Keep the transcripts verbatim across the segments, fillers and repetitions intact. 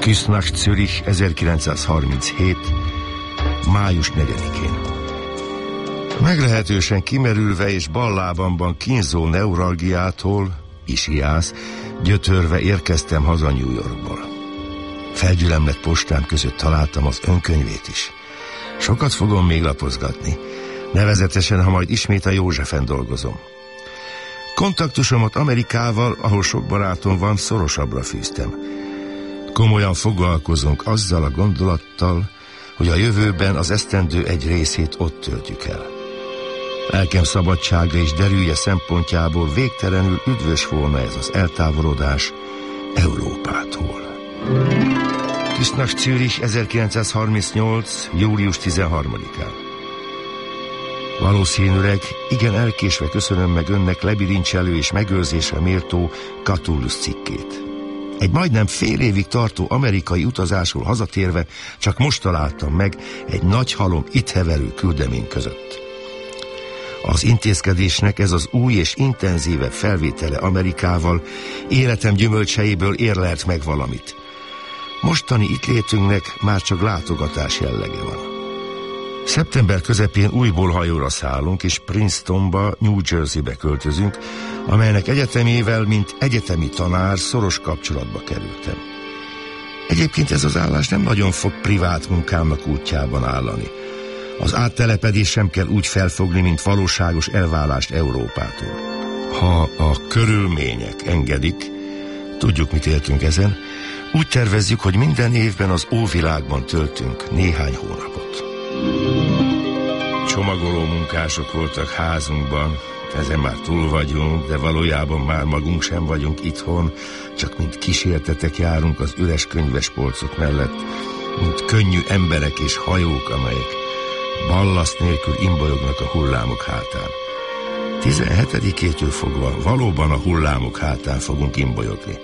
Küsnacht Zürich, ezerkilencszázharminchét. május negyedikén. Meglehetősen kimerülve és ballábamban kínzó neuralgiától, isiász, gyötörve érkeztem haza New Yorkból. Felgyülemlett postám között találtam az önkönyvét is. Sokat fogom még lapozgatni, nevezetesen, ha majd ismét a Józsefen dolgozom. Kontaktusomat Amerikával, ahol sok barátom van, szorosabbra fűztem. Komolyan foglalkozunk azzal a gondolattal, hogy a jövőben az esztendő egy részét ott töltjük el. Lelkem szabadsága és derűje szempontjából végtelenül üdvös volna ez az eltávolodás Európától. Küsnacht Zürich, ezerkilencszázharmincnyolc. július tizenharmadikán. Valószínűleg igen elkésve köszönöm meg önnek lebilincselő és megőrzésre méltó Catullus cikkét. Egy majdnem fél évig tartó amerikai utazásról hazatérve csak most találtam meg egy nagy halom itt heverő küldemény között. Az intézkedésnek ez az új és intenzívebb felvétele Amerikával életem gyümölcseiből érlelt meg valamit. Mostani itt létünknek már csak látogatás jellege van. Szeptember közepén újból hajóra szállunk, és Princetonba, New Jerseybe költözünk, amelynek egyetemével, mint egyetemi tanár szoros kapcsolatba kerültem. Egyébként ez az állás nem nagyon fog privát munkámnak útjában állani. Az áttelepedés sem kell úgy felfogni, mint valóságos elválást Európától. Ha a körülmények engedik, tudjuk, mit éltünk ezen, úgy tervezzük, hogy minden évben az óvilágban töltünk néhány hónapot. Csomagoló munkások voltak házunkban, ezen már túl vagyunk, de valójában már magunk sem vagyunk itthon, csak mint kísértetek járunk az üres könyvespolcok mellett, mint könnyű emberek és hajók, amelyek ballaszt nélkül imbolyognak a hullámok hátán. tizenhetedikétől fogva valóban a hullámok hátán fogunk imbolyogni.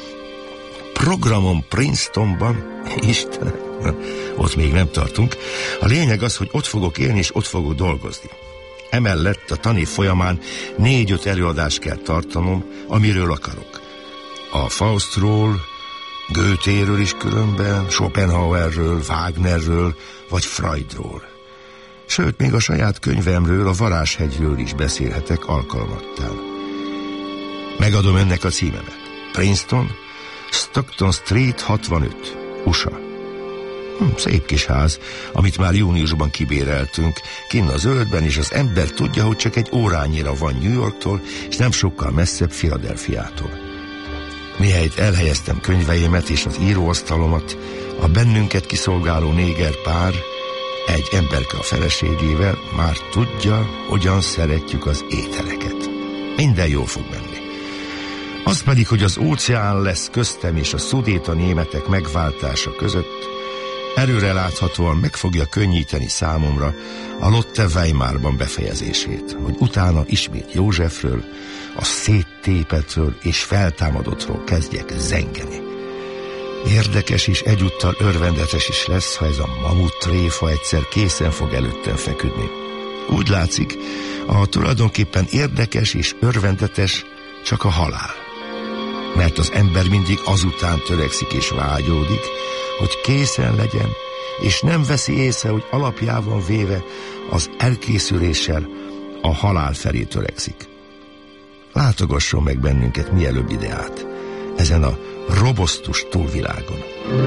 Programom Princetonban, Istenem, ott még nem tartunk. A lényeg az, hogy ott fogok élni és ott fogok dolgozni. Emellett a tanév folyamán négy-öt előadást kell tartanom, amiről akarok. A Faustról, Goethéről is különben, Schopenhauerről, Wagnerről vagy Freudról. Sőt, még a saját könyvemről, a Varázshegyről is beszélhetek alkalmattán. Megadom önnek a címemet. Princeton, Stockton Street hatvanöt, u es á. Hm, szép kis ház, amit már júniusban kibéreltünk, kinn a zöldben, és az ember tudja, hogy csak egy órányira van New Yorktól, és nem sokkal messzebb Philadelphiától. Mihelyt elhelyeztem könyveimet és az íróasztalomat, a bennünket kiszolgáló néger pár, egy emberke a feleségével már tudja, hogyan szeretjük az ételeket. Minden jól fog menni. Az pedig, hogy az óceán lesz köztem és a szudéta németek megváltása között, előreláthatóan meg fogja könnyíteni számomra a Lotte Weimarban befejezését, hogy utána ismét Józsefről, a széttépetről és feltámadottról kezdjek zengeni. Érdekes és egyúttal örvendetes is lesz, ha ez a mamut tréfa egyszer készen fog előttem feküdni. Úgy látszik, a tulajdonképpen érdekes és örvendetes csak a halál. Mert az ember mindig azután törekszik és vágyódik, hogy készen legyen, és nem veszi észre, hogy alapjában véve az elkészüléssel a halál felé törekszik. Látogasson meg bennünket mielőbb ide át, ezen a robosztus túlvilágon.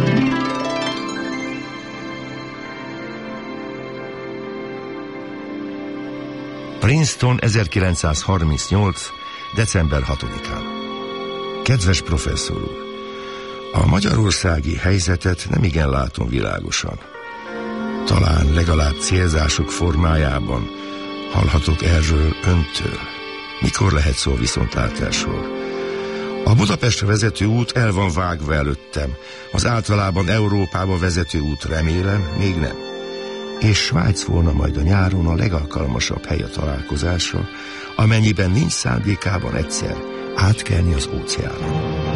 Princeton, ezerkilencszázharmincnyolc. december hatodikán. Kedves professzor úr, a magyarországi helyzetet nem igen látom világosan. Talán legalább célzások formájában hallhatok erről öntől. Mikor lehet szó viszontlátásról? A Budapestre vezető út el van vágva előttem, az általában Európába vezető út remélem még nem. És Svájc volna majd a nyáron a legalkalmasabb hely a találkozásra, amennyiben nincs szándékában egyszer átkelni az óceánon.